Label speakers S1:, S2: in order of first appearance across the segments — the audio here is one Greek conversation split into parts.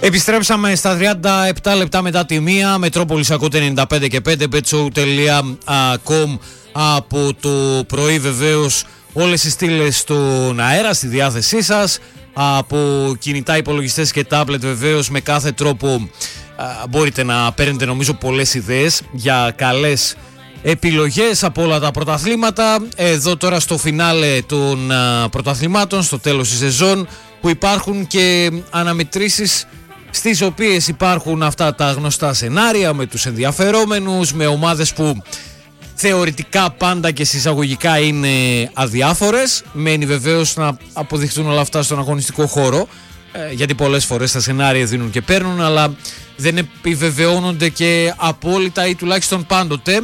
S1: Επιστρέψαμε στα 37 λεπτά μετά τη μία. Μετρόπολης ακούτε 95 και 5. betshow.com από το πρωί, βεβαίως όλες οι στήλες στον αέρα στη διάθεσή σας. Από κινητά, υπολογιστές και τάμπλετ, βεβαίως με κάθε τρόπο μπορείτε να παίρνετε, νομίζω, πολλές ιδέες για καλές επιλογές από όλα τα πρωταθλήματα. Εδώ τώρα στο φινάλε των πρωταθλημάτων, στο τέλος της σεζόν, που υπάρχουν και αναμετρήσεις στις οποίες υπάρχουν αυτά τα γνωστά σενάρια με τους ενδιαφερόμενους, με ομάδες που θεωρητικά πάντα και συσσαγωγικά είναι αδιάφορες. Μένει βεβαίως να αποδειχθούν όλα αυτά στον αγωνιστικό χώρο, γιατί πολλές φορές τα σενάρια δίνουν και παίρνουν, αλλά δεν επιβεβαιώνονται και απόλυτα ή τουλάχιστον πάντοτε.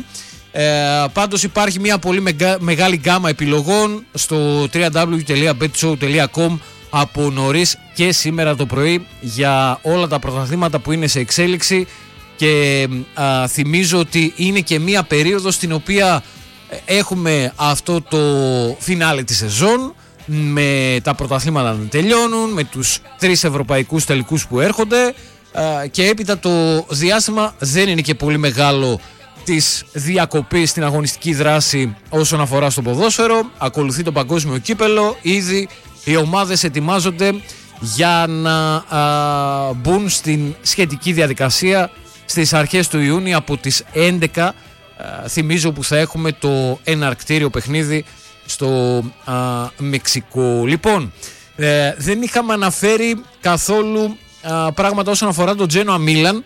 S1: Πάντως υπάρχει μια πολύ μεγάλη γκάμα επιλογών στο www.betshow.com από νωρίς και σήμερα το πρωί για όλα τα πρωταθλήματα που είναι σε εξέλιξη, και θυμίζω ότι είναι και μια περίοδος στην οποία έχουμε αυτό το φινάλε της σεζόν, με τα πρωταθλήματα να τελειώνουν, με τους 3 ευρωπαϊκούς τελικούς που έρχονται, και έπειτα το διάστημα δεν είναι και πολύ μεγάλο της διακοπής στην αγωνιστική δράση όσον αφορά στο ποδόσφαιρο. Ακολουθεί το παγκόσμιο κύπελο, ήδη οι ομάδες ετοιμάζονται για να μπουν στην σχετική διαδικασία στις αρχές του Ιούνιου από τις 11. Θυμίζω που θα έχουμε το εναρκτήριο παιχνίδι στο Μεξικό. Λοιπόν, δεν είχαμε αναφέρει καθόλου πράγματα όσον αφορά το Τζένοα Μίλαν.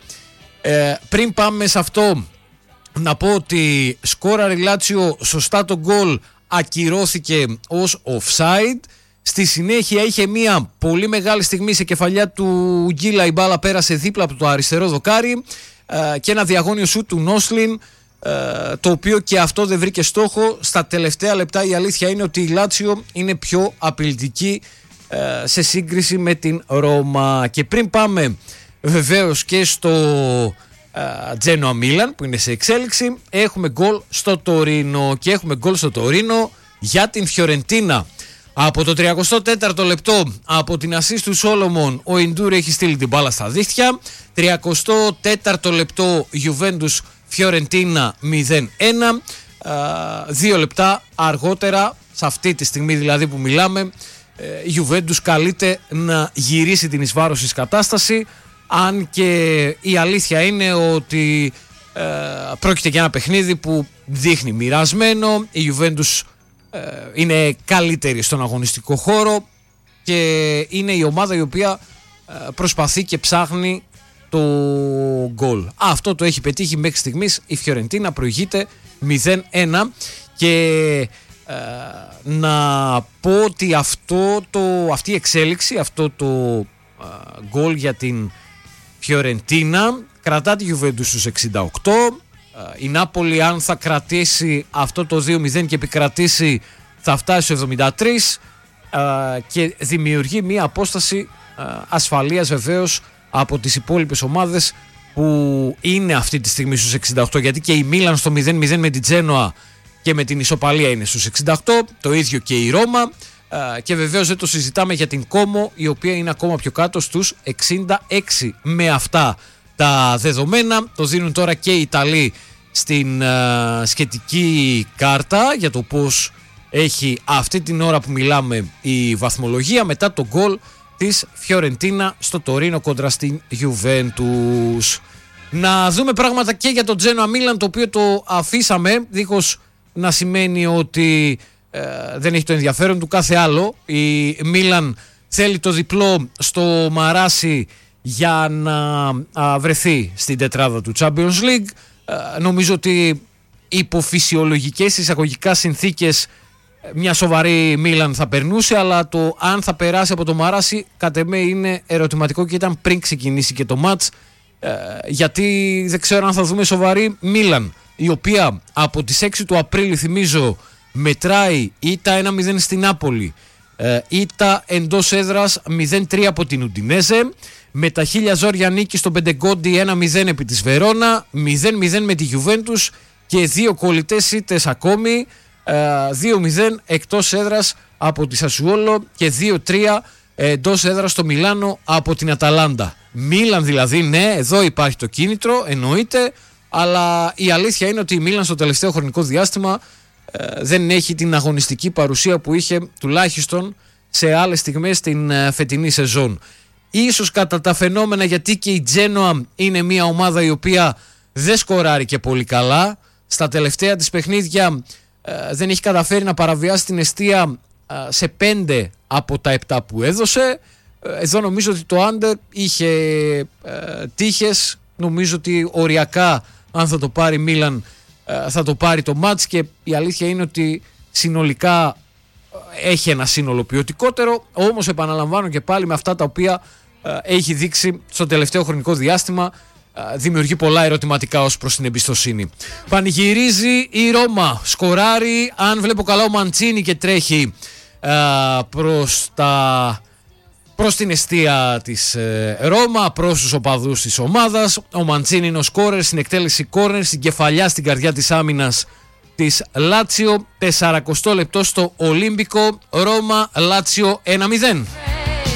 S1: Πριν πάμε σε αυτό, να πω ότι σκόραρε Λάτσιο σωστά, το γκολ ακυρώθηκε ως offside. Στη συνέχεια είχε μια πολύ μεγάλη στιγμή σε κεφαλιά του Γκίλα, η μπάλα πέρασε δίπλα από το αριστερό δοκάρι, και ένα διαγώνιο σούτ του Νόσλιν, το οποίο και αυτό δεν βρήκε στόχο. Στα τελευταία λεπτά η αλήθεια είναι ότι η Λάτσιο είναι πιο απειλητική σε σύγκριση με την Ρώμα. Και πριν πάμε βεβαίως και στο Τζένοα Μίλαν που είναι σε εξέλιξη, έχουμε γκολ στο Τωρίνο, και έχουμε γκολ στο Τωρίνο για την Φιωρεντίνα. Από το 34ο λεπτό, από την ασίστ του Σόλομον, ο Ιντούρ έχει στείλει την μπάλα στα δίχτυα. 34ο λεπτό, Juventus Φιωρεντίνα 0-1. 2 λεπτά αργότερα, σε αυτή τη στιγμή δηλαδή που μιλάμε, η Juventus καλείται να γυρίσει την εις βάρος της κατάσταση, αν και η αλήθεια είναι ότι πρόκειται για ένα παιχνίδι που δείχνει μοιρασμένο. Η Juventus είναι καλύτερη στον αγωνιστικό χώρο και είναι η ομάδα η οποία προσπαθεί και ψάχνει το γκολ. Αυτό το έχει πετύχει μέχρι στιγμής. Η Φιωρεντίνα προηγείται 0-1, και να πω ότι αυτή η εξέλιξη, αυτό το γκολ για την Φιωρεντίνα κρατά τη Juventus στους 68. Η Νάπολη, αν θα κρατήσει αυτό το 2-0 και επικρατήσει, θα φτάσει στο 73, και δημιουργεί μια απόσταση ασφαλείας βεβαίως από τις υπόλοιπες ομάδες που είναι αυτή τη στιγμή στους 68, γιατί και η Μίλαν στο 0-0 με την Τζένοα και με την ισοπαλία είναι στους 68, το ίδιο και η Ρώμα, και βεβαίως δεν το συζητάμε για την Κόμο, η οποία είναι ακόμα πιο κάτω στους 66. Με αυτά τα δεδομένα το δίνουν τώρα και οι Ιταλοί στην σχετική κάρτα για το πώς έχει αυτή την ώρα που μιλάμε η βαθμολογία, μετά το γκολ της Φιωρεντίνα στο Τωρίνο κόντρα στην Juventus. Να δούμε πράγματα και για το Τζένοα Μίλαν, το οποίο το αφήσαμε, δίχως να σημαίνει ότι δεν έχει το ενδιαφέρον του κάθε άλλο. Η Μίλαν θέλει το διπλό στο Μαράσι για να βρεθεί στην τετράδα του Champions League. Νομίζω ότι υπό φυσιολογικές εισαγωγικά συνθήκες μια σοβαρή Μίλαν θα περνούσε, αλλά το αν θα περάσει από το Μαράσι κατ' εμέ είναι ερωτηματικό, και ήταν πριν ξεκινήσει και το μάτς, γιατί δεν ξέρω αν θα δούμε σοβαρή Μίλαν, η οποία από τις 6 του Απρίλη, θυμίζω, μετράει ήττα 1-0 στην Νάπολη, ήττα εντός έδρας 0-3 από την Ουντινέζε, με τα χίλια ζόρια νίκη στον Πεντεγκόντι 1-0 επί της Βερόνα, 0-0 με τη Juventus και 2 κολλητές ήττες ακόμη, 2-0 εκτός έδρας από τη Σασουόλο και 2-3 εντός έδρας στο Μιλάνο από την Αταλάντα. Μίλαν δηλαδή, ναι, εδώ υπάρχει το κίνητρο, εννοείται, αλλά η αλήθεια είναι ότι η Μίλαν στο τελευταίο χρονικό διάστημα δεν έχει την αγωνιστική παρουσία που είχε τουλάχιστον σε άλλες στιγμές στην φετινή σεζόν. Ίσως κατά τα φαινόμενα, γιατί και η Τζένοα είναι μια ομάδα η οποία δεν σκοράρει και πολύ καλά. Στα τελευταία της παιχνίδια δεν έχει καταφέρει να παραβιάσει την εστία σε 5 από τα 7 που έδωσε. Εδώ νομίζω ότι το under είχε τύχες. Νομίζω ότι οριακά, αν θα το πάρει Μίλαν, θα το πάρει το μάτς, και η αλήθεια είναι ότι συνολικά έχει ένα σύνολο ποιοτικότερο. Όμως επαναλαμβάνω και πάλι, με αυτά τα οποία έχει δείξει στο τελευταίο χρονικό διάστημα, δημιουργεί πολλά ερωτηματικά ως προς την εμπιστοσύνη. Πανηγυρίζει η Ρώμα, σκοράρει, αν βλέπω καλά, ο Μαντσίνι, και τρέχει προς την εστία της Ρώμα, προς τους οπαδούς της ομάδας. Ο Μαντσίνι είναι ο σκόρερ στην εκτέλεση κόρνερ, στην κεφαλιά, στην καρδιά της άμυνας της Λάτσιο. 40 λεπτό στο Ολύμπικο. Ρώμα Λάτσιο 1-0.